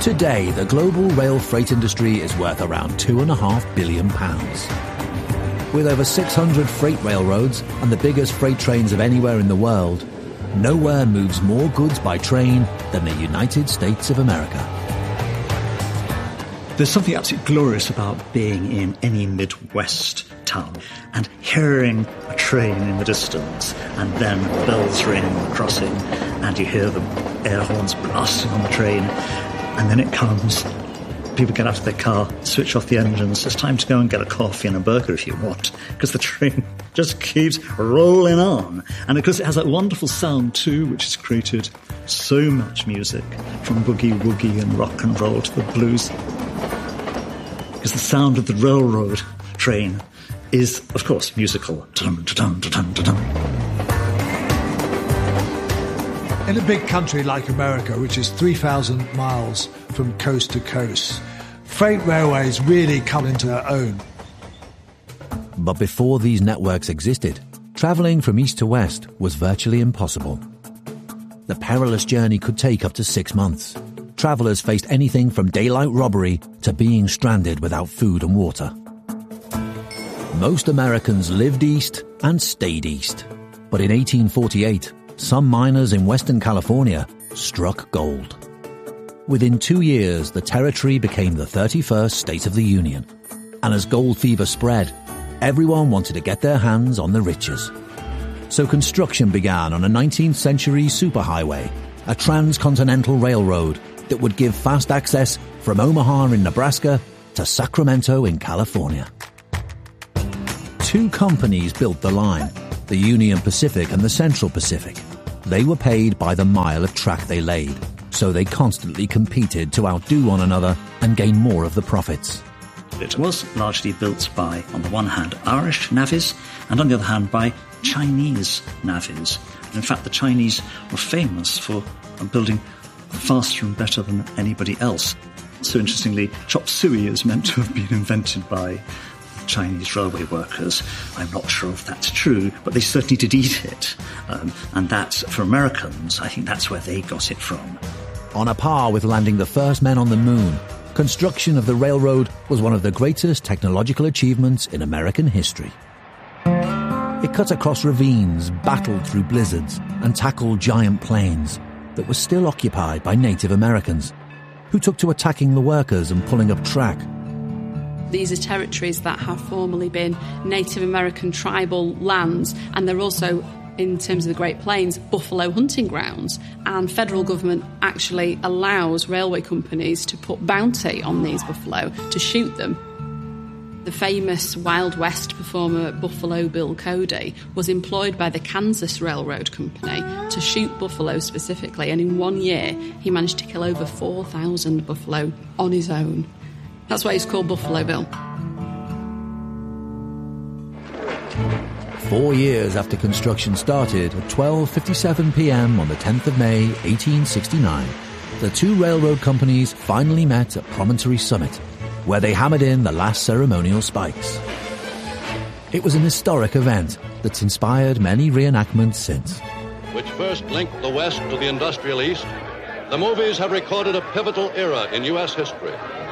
Today, the global rail freight industry is worth around £2.5 billion. With over 600 freight railroads and the biggest freight trains of anywhere in the world, nowhere moves more goods by train than the United States of America. There's something absolutely glorious about being in any Midwest town and hearing a train in the distance, and then bells ring on the crossing, and you hear the air horns blasting on the train, and then it comes. People get out of their car, switch off the engines. It's time to go and get a coffee and a burger if you want, because the train just keeps rolling on. And because it has that wonderful sound too, which has created so much music, from boogie-woogie and rock and roll to the blues. Because the sound of the railroad train is, of course, musical. In a big country like America, which is 3,000 miles from coast to coast, freight railways really come into their own. But before these networks existed, travelling from east to west was virtually impossible. The perilous journey could take up to 6 months. Travellers faced anything from daylight robbery to being stranded without food and water. Most Americans lived east and stayed east. But in 1848, some miners in Western California struck gold. Within 2 years, the territory became the 31st state of the Union. And as gold fever spread, everyone wanted to get their hands on the riches. So construction began on a 19th century superhighway, a transcontinental railroad that would give fast access from Omaha in Nebraska to Sacramento in California. 2 companies built the line, the Union Pacific and the Central Pacific. They were paid by the mile of track they laid, so they constantly competed to outdo one another and gain more of the profits. It was largely built by, on the one hand, Irish navvies, and on the other hand, by Chinese navvies. In fact, the Chinese were famous for building faster and better than anybody else. So interestingly, chop suey is meant to have been invented by Chinese railway workers. I'm not sure if that's true, but they certainly did eat it. And that, for Americans, I think that's where they got it from. On a par with landing the first men on the moon, construction of the railroad was one of the greatest technological achievements in American history. It cut across ravines, battled through blizzards, and tackled giant plains that were still occupied by Native Americans, who took to attacking the workers and pulling up track. These are territories that have formerly been Native American tribal lands, and they're also, in terms of the Great Plains, buffalo hunting grounds. And federal government actually allows railway companies to put bounty on these buffalo to shoot them. The famous Wild West performer Buffalo Bill Cody was employed by the Kansas Railroad Company to shoot buffalo specifically, and in 1 year he managed to kill over 4,000 buffalo on his own. That's why he's called Buffalo Bill. 4 years after construction started, at 12:57 p.m. on the 10th of May, 1869, the 2 railroad companies finally met at Promontory Summit, where they hammered in the last ceremonial spikes. It was an historic event that's inspired many reenactments since. Which first linked the West to the industrial East, the movies have recorded a pivotal era in U.S. history.